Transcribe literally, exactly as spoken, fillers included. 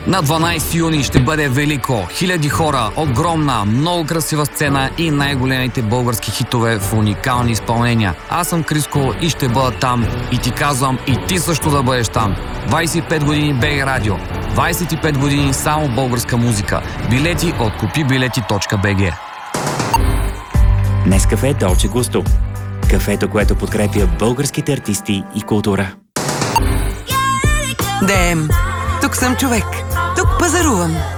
На дванайсети юни ще бъде велико. Хиляди хора, огромна, много красива сцена и най-големите български хитове в уникални изпълнения. Аз съм Криско и ще бъда там. И ти казвам, и ти също да бъдеш там. двайсет и пет години БГ Радио. двайсет и пет години само българска музика. Билети от купи билети точка би джи. Нескафе Долче Густо. Кафето, което подкрепя българските артисти и култура. Дем, тук съм човек. Тук пазарувам.